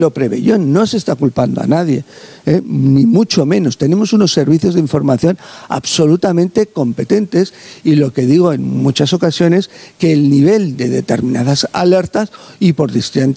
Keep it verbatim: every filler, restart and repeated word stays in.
lo preveyó, no se está culpando a nadie, ¿eh? Ni mucho menos. Tenemos unos servicios de información absolutamente competentes y lo que digo en muchas ocasiones, que el nivel de determinadas alertas y por distintas